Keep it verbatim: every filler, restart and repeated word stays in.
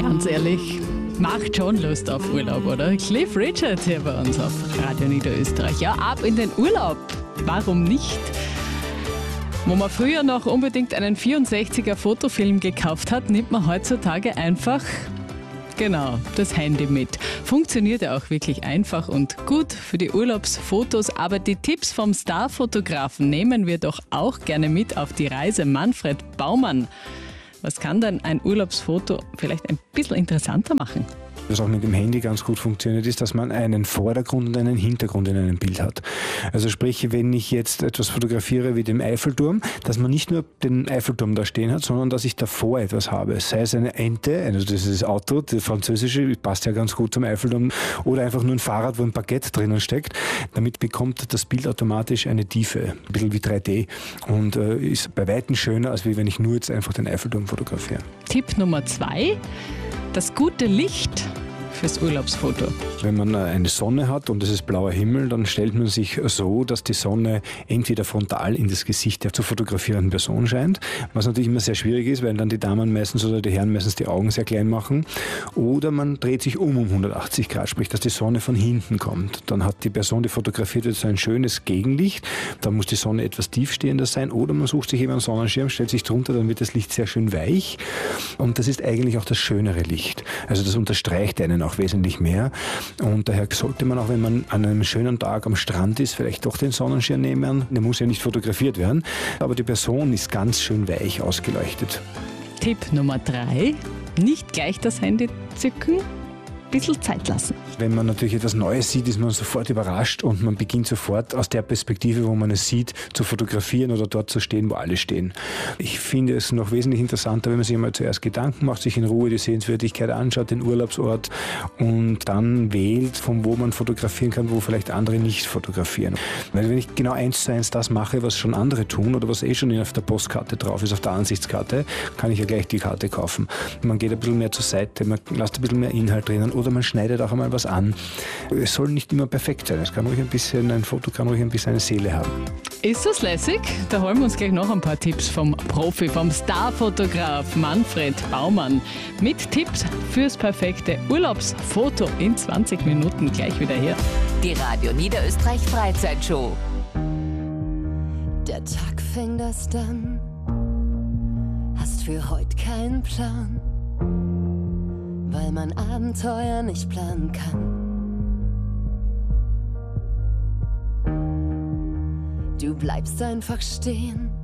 Ganz ehrlich, macht schon Lust auf Urlaub, oder? Cliff Richard hier bei uns auf Radio Niederösterreich. Ja, ab in den Urlaub. Warum nicht? Wo man früher noch unbedingt einen vierundsechziger Fotofilm gekauft hat, nimmt man heutzutage einfach, genau, das Handy mit. Funktioniert ja auch wirklich einfach und gut für die Urlaubsfotos, aber die Tipps vom Starfotografen nehmen wir doch auch gerne mit auf die Reise. Manfred Baumann, was kann denn ein Urlaubsfoto vielleicht ein bisschen interessanter machen? Was auch mit dem Handy ganz gut funktioniert, ist, dass man einen Vordergrund und einen Hintergrund in einem Bild hat. Also sprich, wenn ich jetzt etwas fotografiere wie den Eiffelturm, dass man nicht nur den Eiffelturm da stehen hat, sondern dass ich davor etwas habe. Sei es eine Ente, also das ist das Auto, das französische, passt ja ganz gut zum Eiffelturm, oder einfach nur ein Fahrrad, wo ein Baguette drinnen steckt. Damit bekommt das Bild automatisch eine Tiefe, ein bisschen wie drei D und äh, ist bei Weitem schöner, als wenn ich nur jetzt einfach den Eiffelturm fotografiere. Tipp Nummer zwei, das gute Licht fürs Urlaubsfoto. Wenn man eine Sonne hat und es ist blauer Himmel, dann stellt man sich so, dass die Sonne entweder frontal in das Gesicht der zu fotografierenden Person scheint, was natürlich immer sehr schwierig ist, weil dann die Damen meistens oder die Herren meistens die Augen sehr klein machen, oder man dreht sich um um hundertachtzig Grad, sprich, dass die Sonne von hinten kommt. Dann hat die Person, die fotografiert wird, so ein schönes Gegenlicht, da muss die Sonne etwas tiefstehender sein, oder man sucht sich eben einen Sonnenschirm, stellt sich drunter, dann wird das Licht sehr schön weich und das ist eigentlich auch das schönere Licht. Also das unterstreicht einen auch wesentlich mehr und daher sollte man auch, wenn man an einem schönen Tag am Strand ist, vielleicht doch den Sonnenschirm nehmen. Der muss ja nicht fotografiert werden, aber die Person ist ganz schön weich ausgeleuchtet. Tipp Nummer drei, nicht gleich das Handy zücken, ein bisschen Zeit lassen. Wenn man natürlich etwas Neues sieht, ist man sofort überrascht und man beginnt sofort aus der Perspektive, wo man es sieht, zu fotografieren oder dort zu stehen, wo alle stehen. Ich finde es noch wesentlich interessanter, wenn man sich einmal zuerst Gedanken macht, sich in Ruhe die Sehenswürdigkeit anschaut, den Urlaubsort und dann wählt, von wo man fotografieren kann, wo vielleicht andere nicht fotografieren. Weil wenn ich genau eins zu eins das mache, was schon andere tun oder was eh schon auf der Postkarte drauf ist, auf der Ansichtskarte, kann ich ja gleich die Karte kaufen. Man geht ein bisschen mehr zur Seite, man lässt ein bisschen mehr Inhalt drinnen oder man schneidet auch einmal was an. Es soll nicht immer perfekt sein. Es kann ruhig ein bisschen, ein Foto kann ruhig ein bisschen eine Seele haben. Ist das lässig? Da holen wir uns gleich noch ein paar Tipps vom Profi, vom Starfotograf Manfred Baumann. Mit Tipps fürs perfekte Urlaubsfoto in zwanzig Minuten gleich wieder her. Die Radio Niederösterreich Freizeitshow. Der Tag fängt erst an. Hast für heute keinen Plan, weil man Abenteuer nicht planen kann. Du bleibst einfach stehen,